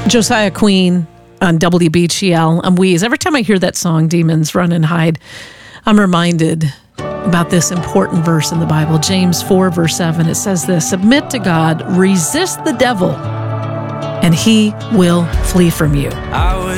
Josiah Queen on WBGL. I'm Wheeze. Every time I hear that song, Demons Run and Hide, I'm reminded about this important verse in the Bible, James 4, verse 7. It says this: submit to God, resist the devil, and he will flee from you.